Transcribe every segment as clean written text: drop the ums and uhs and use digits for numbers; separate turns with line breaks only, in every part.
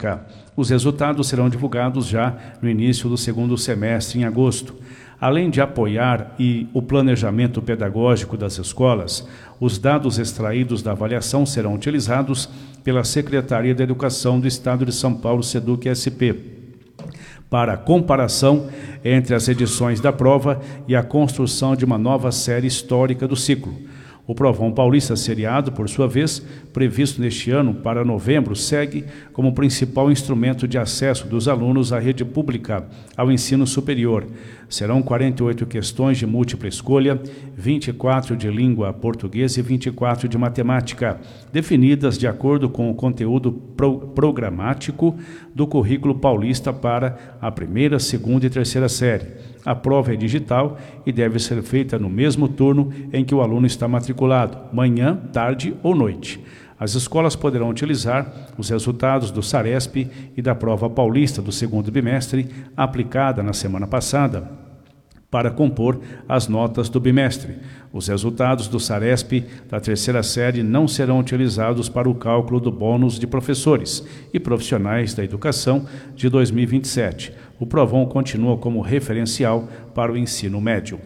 Pública. Os resultados serão divulgados já no início do segundo semestre, em agosto. Além de apoiar o planejamento pedagógico das escolas, os dados extraídos da avaliação serão utilizados pela Secretaria da Educação do Estado de São Paulo, SEDUC-SP, para comparação entre as edições da prova e a construção de uma nova série histórica do ciclo. O Provão Paulista Seriado, por sua vez, previsto neste ano para novembro, segue como principal instrumento de acesso dos alunos à rede pública ao ensino superior. Serão 48 questões de múltipla escolha, 24 de língua portuguesa e 24 de matemática, definidas de acordo com o conteúdo programático do currículo paulista para a primeira, segunda e terceira série. A prova é digital e deve ser feita no mesmo turno em que o aluno está matriculado, manhã, tarde ou noite. As escolas poderão utilizar os resultados do SARESP e da prova paulista do segundo bimestre, aplicada na semana passada, para compor as notas do bimestre. Os resultados do SARESP da terceira série não serão utilizados para o cálculo do bônus de professores e profissionais da educação de 2027. O Provão continua como referencial para o ensino médio.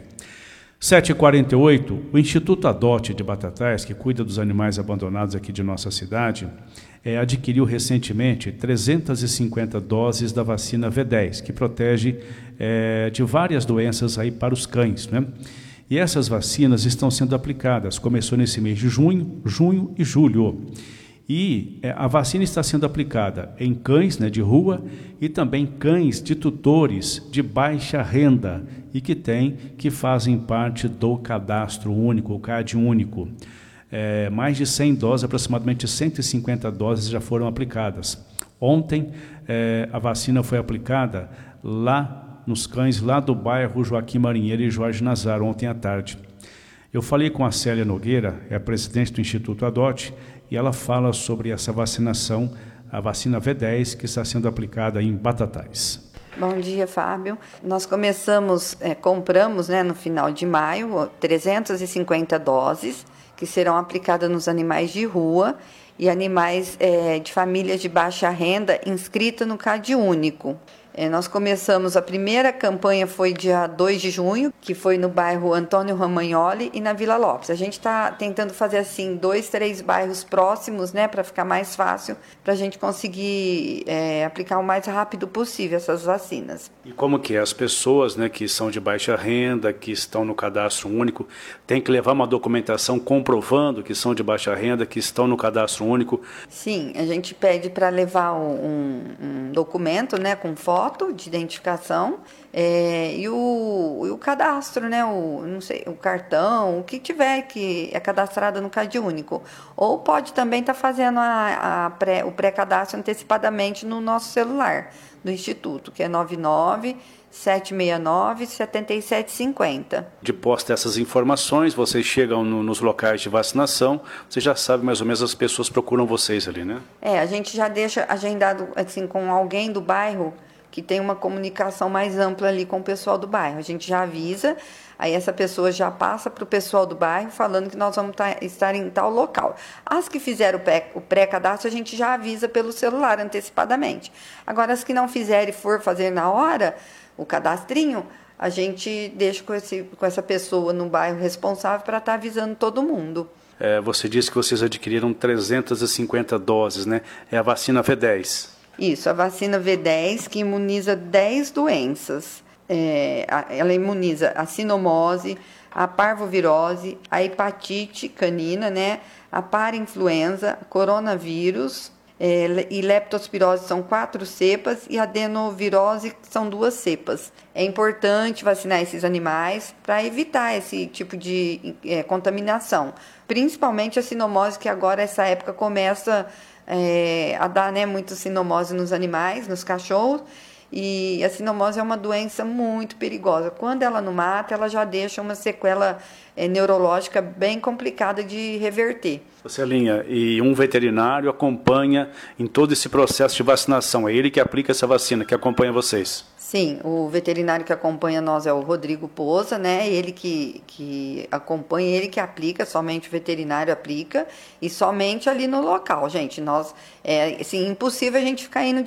7h48, o Instituto Adote de Batatais, que cuida dos animais abandonados aqui de nossa cidade, adquiriu recentemente 350 doses da vacina V10, que protege de várias doenças aí para os cães, né? E essas vacinas estão sendo aplicadas, começou nesse mês de junho e julho. E a vacina está sendo aplicada em cães, né, de rua e também cães de tutores de baixa renda e que fazem parte do cadastro único, o CAD único. Mais de 100 doses, aproximadamente 150 doses já foram aplicadas. Ontem a vacina foi aplicada lá nos cães, lá do bairro Joaquim Marinheiro e Jorge Nazaro, ontem à tarde. Eu falei com a Célia Nogueira, a presidente do Instituto Adote, e ela fala sobre essa vacinação, a vacina V10, que está sendo aplicada em Batatais.
Bom dia, Fábio. Nós compramos no final de maio 350 doses que serão aplicadas nos animais de rua e animais de famílias de baixa renda inscritas no CAD único. Nós começamos, a primeira campanha foi dia 2 de junho, que foi no bairro Antônio Romagnoli e na Vila Lopes. A gente está tentando fazer assim 2, 3 bairros próximos, né, para ficar mais fácil, para a gente conseguir aplicar o mais rápido possível essas vacinas.
E como que é? As pessoas, né, que são de baixa renda, que estão no cadastro único, têm que levar uma documentação comprovando que são de baixa renda, que estão no cadastro único?
Sim, a gente pede para levar um documento, né, com foto de identificação e o cadastro, né, o cartão, o que tiver que é cadastrado no CAD único. Ou pode também estar fazendo o pré-cadastro antecipadamente no nosso celular do Instituto, que é 99-769-7750.
De posse dessas informações, vocês chegam nos locais de vacinação, você já sabe mais ou menos as pessoas procuram vocês ali, né?
A gente já deixa agendado assim, com alguém do bairro que tem uma comunicação mais ampla ali com o pessoal do bairro. A gente já avisa, aí essa pessoa já passa para o pessoal do bairro falando que nós vamos estar em tal local. As que fizeram o pré-cadastro, a gente já avisa pelo celular antecipadamente. Agora, as que não fizerem e for fazer na hora o cadastrinho, a gente deixa com essa pessoa no bairro responsável para estar avisando todo mundo.
Você disse que vocês adquiriram 350 doses, né? É a vacina V10.
Isso, a vacina V10, que imuniza 10 doenças. Ela imuniza a sinomose, a parvovirose, a hepatite canina, né? A parainfluenza, coronavírus e leptospirose são 4 cepas e adenovirose são 2 cepas. É importante vacinar esses animais para evitar esse tipo de contaminação. Principalmente a sinomose, que agora essa época começa a dar, né, muito sinomose nos animais, nos cachorros, e a sinomose é uma doença muito perigosa. Quando ela não mata, ela já deixa uma sequela neurológica bem complicada de reverter.
Celinha, e um veterinário acompanha em todo esse processo de vacinação, é ele que aplica essa vacina, que acompanha vocês?
Sim, o veterinário que acompanha nós é o Rodrigo Poza, né? Ele que acompanha, ele que aplica, somente o veterinário aplica, e somente ali no local, gente. Nós, assim, impossível a gente ficar indo